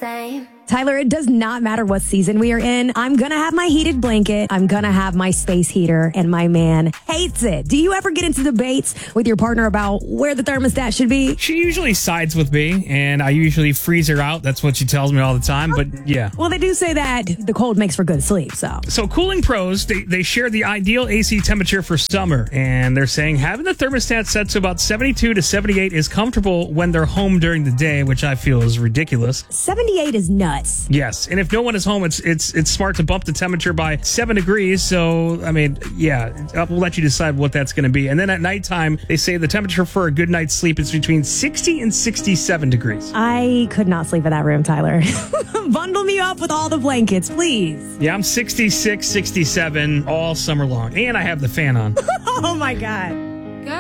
same. Tyler, it does not matter what season we are in. I'm going to have my heated blanket. I'm going to have my space heater, and my man hates it. Do you ever get into debates with your partner about where the thermostat should be? She usually sides with me, and I usually freeze her out. That's what she tells me all the time, but yeah. Well, they do say that the cold makes for good sleep, so. So Cooling Pros, they share the ideal AC temperature for summer, and they're saying having the thermostat set to about 72 to 78 is comfortable when they're home during the day, which I feel is ridiculous. 78 is nuts. Yes, and if no one is home, it's smart to bump the temperature by 7 degrees. So, I mean, yeah, we'll let you decide what that's going to be. And then at nighttime, they say the temperature for a good night's sleep is between 60 and 67 degrees. I could not sleep in that room, Tyler. Bundle me up with all the blankets, please. Yeah, I'm 66, 67 all summer long, and I have the fan on. Oh, my God.